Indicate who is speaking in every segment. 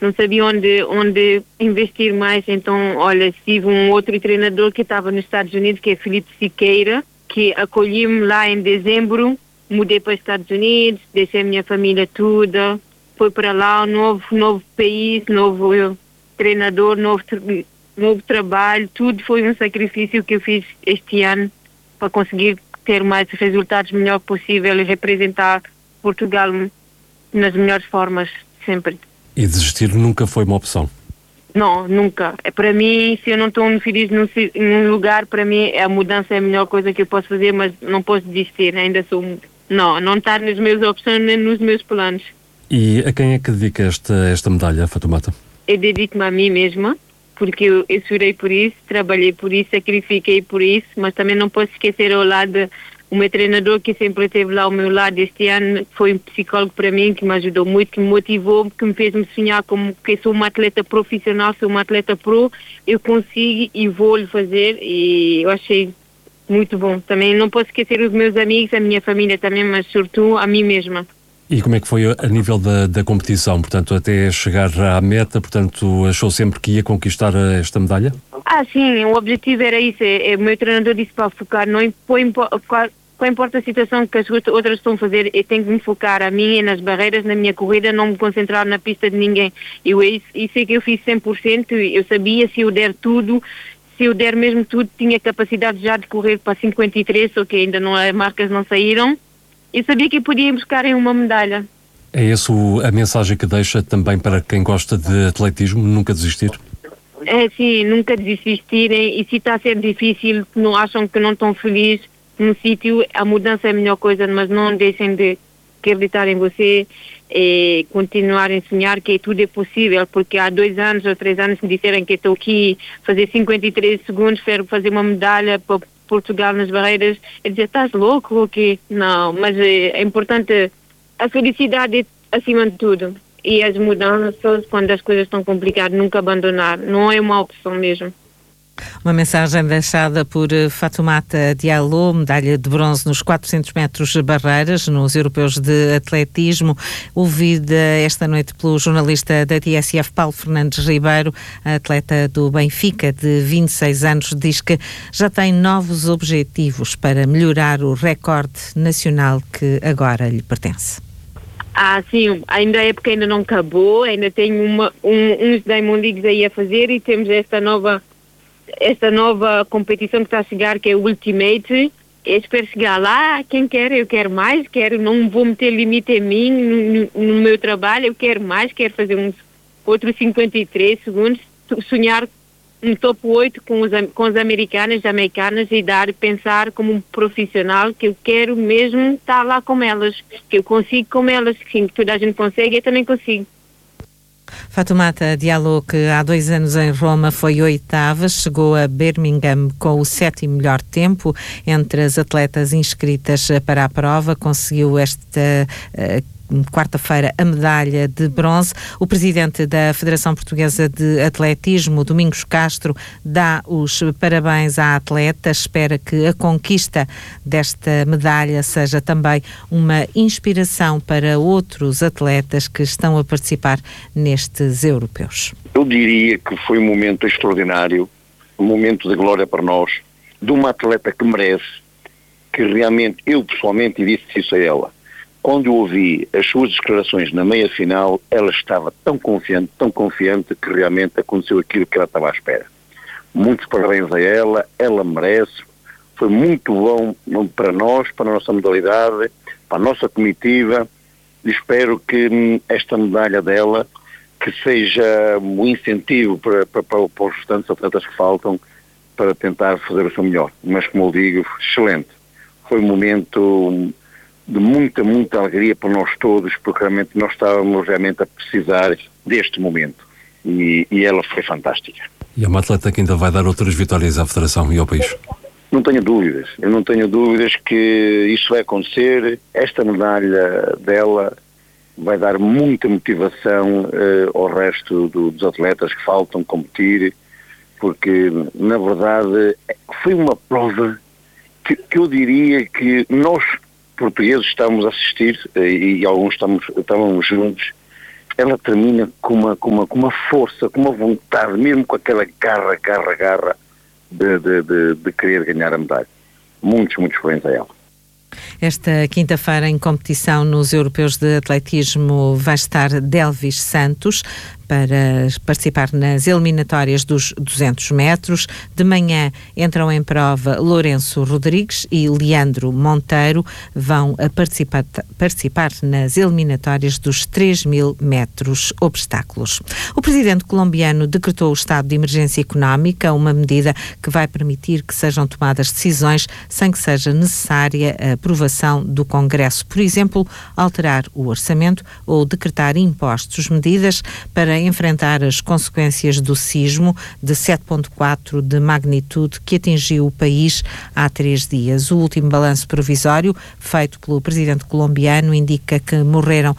Speaker 1: não sabia onde investir mais. Então, olha, tive um outro treinador que estava nos Estados Unidos, que é Filipe Siqueira, que acolhi-me lá em dezembro. Mudei para os Estados Unidos, deixei a minha família toda, fui para lá, um novo país, novo treinador, novo trabalho. Tudo foi um sacrifício que eu fiz este ano para conseguir ter mais resultados melhor possível e representar Portugal nas melhores formas, sempre.
Speaker 2: E desistir nunca foi uma opção?
Speaker 1: Não, nunca. Para mim, se eu não estou feliz num lugar, para mim a mudança é a melhor coisa que eu posso fazer, mas não posso desistir, ainda sou... Não está nas minhas opções nem nos meus planos.
Speaker 2: E a quem é que dedica esta medalha, Fatoumata?
Speaker 1: Eu dedico-me a mim mesma, porque eu chorei por isso, trabalhei por isso, sacrifiquei por isso, mas também não posso esquecer ao lado o meu treinador que sempre esteve lá ao meu lado este ano, foi um psicólogo para mim, que me ajudou muito, que me motivou, que me fez-me sonhar como que sou uma atleta profissional, sou uma atleta pro, eu consigo e vou-lhe fazer, e eu achei muito bom. Também não posso esquecer os meus amigos, a minha família também, mas sobretudo a mim mesma.
Speaker 2: E como é que foi a nível da competição? Portanto, até chegar à meta, portanto, achou sempre que ia conquistar esta medalha?
Speaker 1: Sim, o objetivo era isso. O meu treinador disse para focar, não importa a situação que as outras estão a fazer, eu tenho que me focar a mim e nas barreiras, na minha corrida, não me concentrar na pista de ninguém. Isso é que eu fiz 100%, eu sabia, se eu der tudo, se eu der mesmo tudo, tinha capacidade já de correr para 53, só que ainda não, as marcas não saíram. Eu sabia que eu podia buscar em uma medalha.
Speaker 2: É essa a mensagem que deixa também para quem gosta de atletismo, nunca desistir?
Speaker 1: Sim, nunca desistirem, e se está a ser difícil, não acham que não estão felizes num sítio, a mudança é a melhor coisa, mas não deixem de acreditar em você e continuarem a sonhar que tudo é possível, porque há 2 anos ou 3 anos me disseram que estou aqui fazer 53 segundos, quero fazer uma medalha para Portugal nas barreiras. Eu dizia, estás louco ou quê? Não, mas é importante a felicidade acima de tudo. E as mudanças, quando as coisas estão complicadas, nunca abandonar. Não é uma opção mesmo.
Speaker 3: Uma mensagem deixada por Fatoumata Diallo, medalha de bronze nos 400 metros barreiras nos europeus de atletismo, ouvida esta noite pelo jornalista da TSF Paulo Fernandes Ribeiro. A atleta do Benfica, de 26 anos, diz que já tem novos objetivos para melhorar o recorde nacional que agora lhe pertence.
Speaker 1: Sim, ainda a época ainda não acabou, ainda tenho uns Diamond Leagues aí a fazer, e temos esta nova competição que está a chegar, que é o Ultimate. Eu espero chegar lá, quem quer, eu quero mais, não vou meter limite em mim, no meu trabalho, eu quero mais, quero fazer uns outros 53 segundos, sonhar um top 8 com as jamaicanas e pensar como um profissional, que eu quero mesmo estar lá com elas, que eu consigo com elas, que toda a gente consegue, eu também consigo.
Speaker 3: Fatoumata Diallo, que há 2 anos em Roma foi 8ª, chegou a Birmingham com o 7º melhor tempo entre as atletas inscritas para a prova, conseguiu esta quarta-feira a medalha de bronze. O presidente da Federação Portuguesa de Atletismo, Domingos Castro, dá os parabéns à atleta, espera que a conquista desta medalha seja também uma inspiração para outros atletas que estão a participar nestes europeus.
Speaker 4: Eu diria que foi um momento extraordinário, um momento de glória para nós, de uma atleta que merece, que realmente eu pessoalmente disse isso a ela. Quando eu ouvi as suas declarações na meia-final, ela estava tão confiante que realmente aconteceu aquilo que ela estava à espera. Muitos parabéns a ela merece, foi muito bom para nós, para a nossa modalidade, para a nossa comitiva. Espero que esta medalha dela, que seja um incentivo para os restantes atletas que faltam, para tentar fazer o seu melhor. Mas, como eu digo, excelente. Foi um momento de muita alegria para nós todos, porque realmente nós estávamos realmente a precisar deste momento. E ela foi fantástica.
Speaker 2: E é uma atleta que ainda vai dar outras vitórias à Federação e ao país?
Speaker 4: Não tenho dúvidas. Eu não tenho dúvidas que isso vai acontecer. Esta medalha dela vai dar muita motivação ao resto dos atletas que faltam competir, porque, na verdade, foi uma prova que eu diria que nós, portugueses, estávamos a assistir, e alguns estávamos juntos, ela termina com uma força, com uma vontade, mesmo com aquela garra de querer ganhar a medalha. Muitos parabéns a ela.
Speaker 3: Esta quinta-feira, em competição nos Europeus de Atletismo, vai estar Delvis Santos para participar nas eliminatórias dos 200 metros. De manhã entram em prova Lourenço Rodrigues e Leandro Monteiro, vão participar nas eliminatórias dos 3.000 metros obstáculos. O presidente colombiano decretou o estado de emergência económica, uma medida que vai permitir que sejam tomadas decisões sem que seja necessária a aprovação do Congresso. Por exemplo, alterar o orçamento ou decretar impostos, medidas para enfrentar as consequências do sismo de 7,4 de magnitude que atingiu o país há 3 dias. O último balanço provisório feito pelo presidente colombiano indica que morreram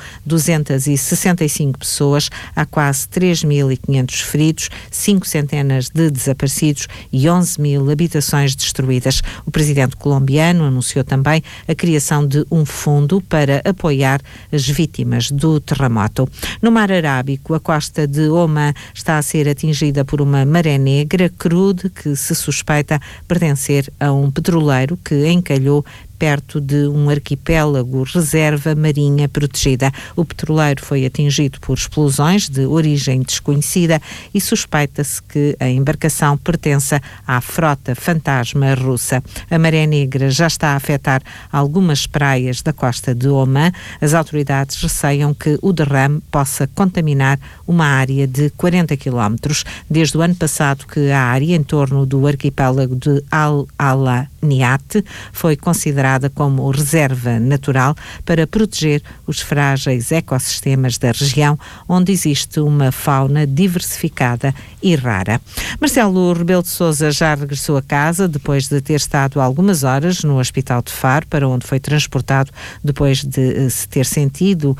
Speaker 3: 265 pessoas, há quase 3.500 feridos, 5 centenas de desaparecidos e 11.000 habitações destruídas. O presidente colombiano anunciou também a criação de um fundo para apoiar as vítimas do terremoto. No Mar Arábico, a costa de Oman está a ser atingida por uma maré negra crude que se suspeita pertencer a um petroleiro que encalhou perto de um arquipélago reserva marinha protegida. O petroleiro foi atingido por explosões de origem desconhecida e suspeita-se que a embarcação pertença à frota fantasma russa. A maré negra já está a afetar algumas praias da costa de Oman. As autoridades receiam que o derrame possa contaminar uma área de 40 quilómetros. Desde o ano passado que a área em torno do arquipélago de Al-Alaniat foi considerada como reserva natural para proteger os frágeis ecossistemas da região, onde existe uma fauna diversificada e rara. Marcelo Rebelo de Sousa já regressou a casa depois de ter estado algumas horas no Hospital de Faro, para onde foi transportado depois de ter sentido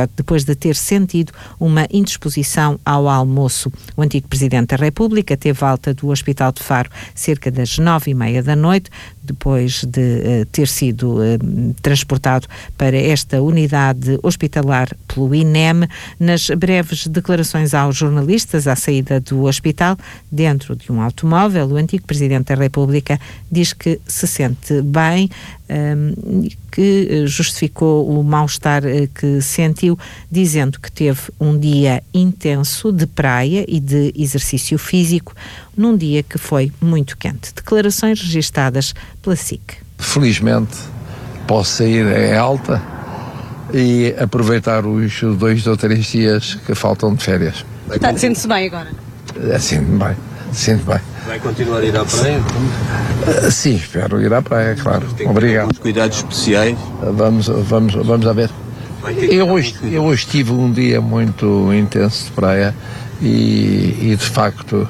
Speaker 3: uma indisposição ao almoço. O antigo Presidente da República teve alta do Hospital de Faro cerca das 9h30 da noite, depois de ter sido transportado para esta unidade hospitalar pelo INEM. Nas breves declarações aos jornalistas à saída do hospital, dentro de um automóvel, o antigo Presidente da República diz que se sente bem, que justificou o mal-estar que sentiu, dizendo que teve um dia intenso de praia e de exercício físico, num dia que foi muito quente. Declarações registadas pela SIC.
Speaker 5: Felizmente posso sair em alta e aproveitar os 2 ou 3 dias que faltam de férias.
Speaker 6: Sente-se bem agora?
Speaker 5: Sinto bem.
Speaker 7: Vai continuar a ir à praia?
Speaker 5: Sim, espero ir à praia, claro. Obrigado.
Speaker 7: Os cuidados especiais?
Speaker 5: Vamos a ver. Eu hoje tive um dia muito intenso de praia e de facto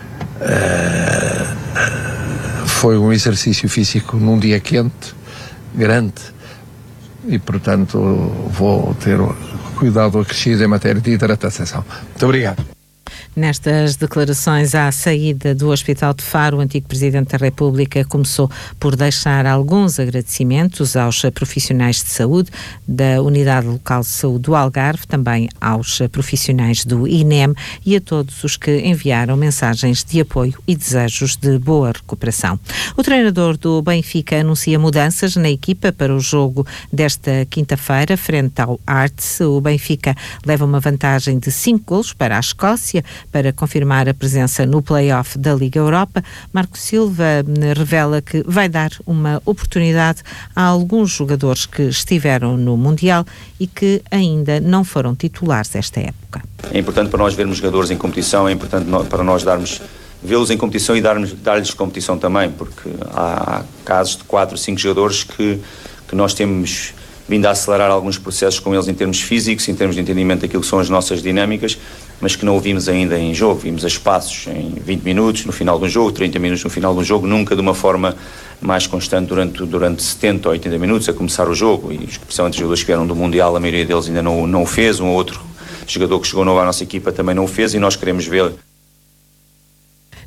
Speaker 5: foi um exercício físico num dia quente, grande, e portanto vou ter cuidado acrescido em matéria de hidratação. Muito obrigado.
Speaker 3: Nestas declarações à saída do Hospital de Faro, o antigo Presidente da República começou por deixar alguns agradecimentos aos profissionais de saúde da Unidade Local de Saúde do Algarve, também aos profissionais do INEM e a todos os que enviaram mensagens de apoio e desejos de boa recuperação. O treinador do Benfica anuncia mudanças na equipa para o jogo desta quinta-feira, frente ao Hearts. O Benfica leva uma vantagem de 5 golos para a Escócia, para confirmar a presença no play-off da Liga Europa. Marco Silva revela que vai dar uma oportunidade a alguns jogadores que estiveram no Mundial e que ainda não foram titulares esta época.
Speaker 8: É importante para nós vermos jogadores em competição, é importante para nós vê-los em competição e dar-lhes competição também, porque há casos de 4 ou 5 jogadores que nós temos vindo a acelerar alguns processos com eles em termos físicos, em termos de entendimento daquilo que são as nossas dinâmicas, mas que não o vimos ainda em jogo. Vimos a espaços em 20 minutos no final de um jogo, 30 minutos no final de um jogo, nunca de uma forma mais constante durante 70 ou 80 minutos a começar o jogo, e especialmente os jogadores que vieram do Mundial, a maioria deles ainda não o fez, um outro jogador que chegou novo à nossa equipa também não o fez, e nós queremos ver.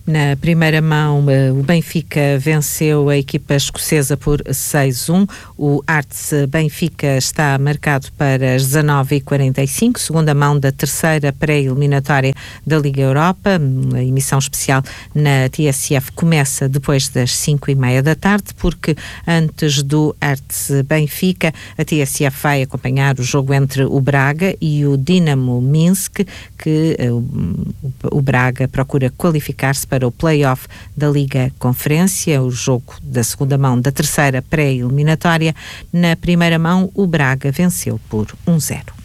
Speaker 3: Na primeira mão, o Benfica venceu a equipa escocesa por 6-1. O Hearts Benfica está marcado para as 19h45, segunda mão da terceira pré-eliminatória da Liga Europa. A emissão especial na TSF começa depois das 5h30 da tarde, porque antes do Hearts Benfica, a TSF vai acompanhar o jogo entre o Braga e o Dinamo Minsk, que o Braga procura qualificar-se para o play-off da Liga Conferência, o jogo da segunda mão da terceira pré-eliminatória. Na primeira mão, o Braga venceu por 1-0.